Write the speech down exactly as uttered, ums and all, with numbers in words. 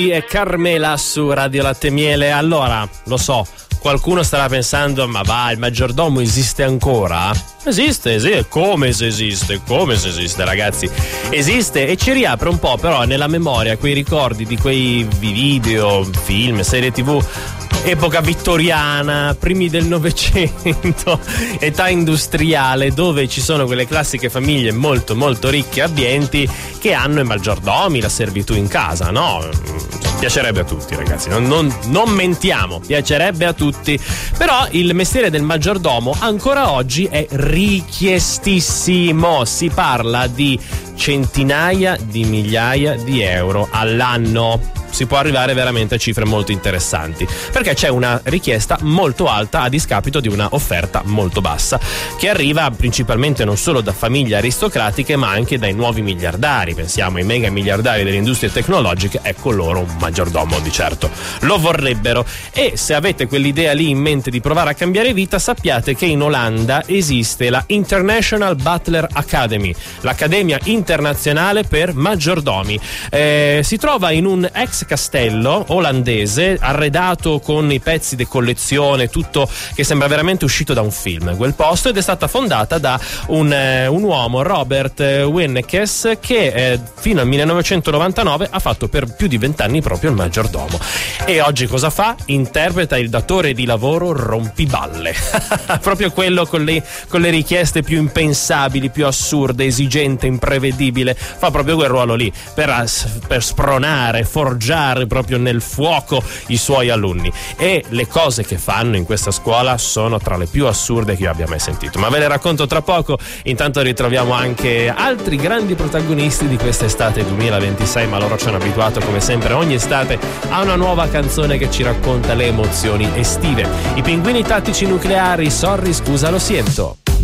E Carmela su Radio Latte e Miele. Allora, lo so, qualcuno starà pensando: ma va, il maggiordomo esiste ancora? Esiste, esiste, come se esiste, come se esiste, ragazzi. Esiste e ci riapre un po' però nella memoria quei ricordi di quei video, film, serie tv epoca vittoriana, primi del Novecento, età industriale, dove ci sono quelle classiche famiglie molto molto ricche e abbienti che hanno i maggiordomi, la servitù in casa, no? Piacerebbe a tutti, ragazzi, non, non, non mentiamo, piacerebbe a tutti. Però il mestiere del maggiordomo ancora oggi è richiestissimo. Si parla di centinaia di migliaia di euro all'anno. Si può arrivare veramente a cifre molto interessanti, perché c'è una richiesta molto alta a discapito di una offerta molto bassa, che arriva principalmente non solo da famiglie aristocratiche ma anche dai nuovi miliardari. Pensiamo ai mega miliardari delle industrie tecnologiche, ecco loro un maggiordomo di certo lo vorrebbero. E se avete quell'idea lì in mente di provare a cambiare vita, sappiate che in Olanda esiste la International Butler Academy, l'accademia internazionale per maggiordomi. Eh, si trova in un ex castello olandese arredato con i pezzi di collezione, tutto che sembra veramente uscito da un film, quel posto, ed è stata fondata da un, eh, un uomo, Robert Winnekes, che eh, fino al millenovecentonovantanove ha fatto per più di vent'anni proprio il maggiordomo. E oggi cosa fa? Interpreta il datore di lavoro rompiballe proprio quello con le, con le richieste più impensabili, più assurde, esigente, imprevedibile. Fa proprio quel ruolo lì per, per spronare, forgiare proprio nel fuoco i suoi alunni. E le cose che fanno in questa scuola sono tra le più assurde che io abbia mai sentito, ma ve le racconto tra poco. Intanto ritroviamo anche altri grandi protagonisti di quest'estate duemilaventisei, ma loro ci hanno abituato come sempre ogni estate a una nuova canzone che ci racconta le emozioni estive. I Pinguini Tattici Nucleari, Sorry Scusa Lo Siento.